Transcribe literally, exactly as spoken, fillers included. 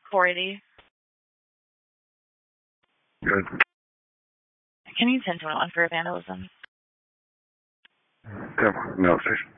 four eighty. Good. Can you ten to one for vandalism? ten, no station.